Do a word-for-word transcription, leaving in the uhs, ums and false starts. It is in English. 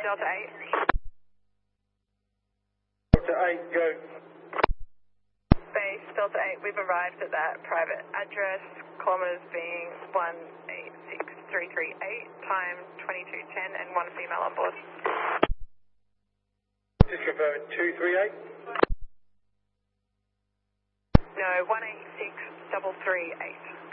Delta eight. Delta eight, go. Base Delta eight, we've arrived at that private address, kilometres being one eight six three three eight, time twenty-two ten, and one female on board. Just confirm two three eight? No, one eight six three three eight.